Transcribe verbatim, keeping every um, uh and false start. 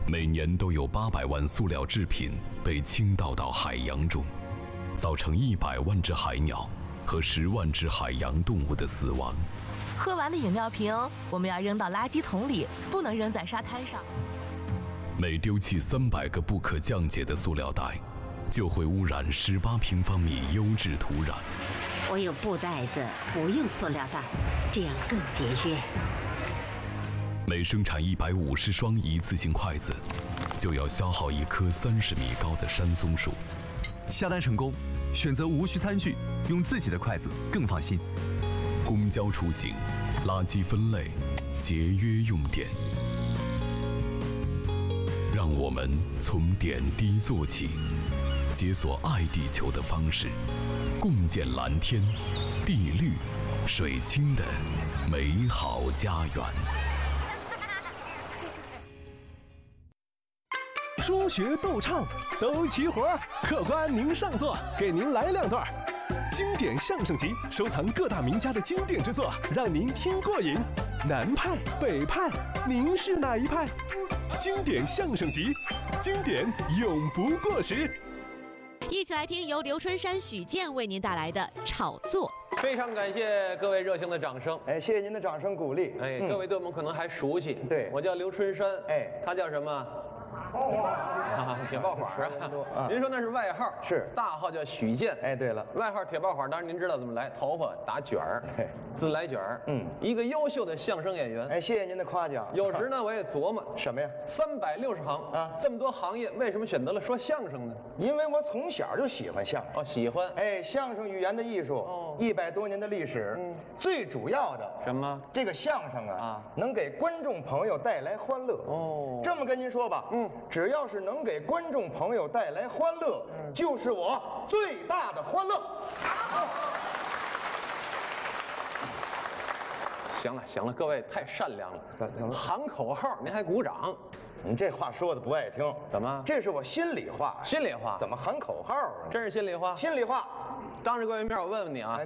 每年都有八百万塑料制品被倾倒到海洋中，造成一百万只海鸟和十万只海洋动物的死亡。 喝完的饮料瓶，我们要扔到垃圾桶里，不能扔在沙滩上。 每丢弃三百个不可降解的塑料袋，就会污染十八平方米优质土壤。 我有布袋子，不用塑料袋，这样更节约。 每生产一百五十双一次性筷子，就要消耗一棵三十米高的山松树。 下单成功，选择无需餐具，用自己的筷子更放心。 公交出行，垃圾分类，节约用电。让我们从点滴做起，解锁爱地球的方式，共建蓝天、地绿、水清的美好家园。 说学逗唱都齐活，客官您上座，给您来两段。经典相声集收藏各大名家的经典之作，让您听过瘾。南派、北派，您是哪一派？经典相声集，经典永不过时。 一起来听由刘春山、许健为您带来的《炒作》。 非常感谢各位热情的掌声， 哎，谢谢您的掌声鼓励。 哎， 嗯、 各位对我们可能还熟悉， 对， 我叫刘春山， 哎， 他叫什么？啊，铁爆花啊！您说那是外号， 是大号叫许健。 哎，对了， 外号铁爆花，当然您知道怎么来，头发打卷儿，自来卷儿。嗯，一个优秀的相声演员。 哎，谢谢您的夸奖。 有时呢，我也琢磨什么呀？ 三百六十行啊，这么多行业，为什么选择了说相声呢？ 因为我从小就喜欢相声。 哦，喜欢。 哎，相声语言的艺术，哦，一百多年的历史，嗯，最主要的什么？ 这个相声啊，啊，能给观众朋友带来欢乐。 哦， 这么跟您说吧，嗯，只要是能给观众朋友带来欢乐，嗯，就是我最大的欢乐。 行了行了，各位太善良了，喊口号您还鼓掌， 你这话说的不爱听。 怎么？ 这是我心里话。 心里话？ 怎么喊口号啊？ 真是心里话。 心里话。 当着各位面，我问问你啊。